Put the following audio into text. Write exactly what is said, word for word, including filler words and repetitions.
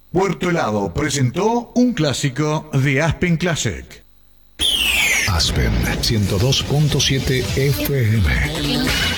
Puerto Helado presentó un clásico de Aspen Classic. Aspen ciento dos punto siete F M.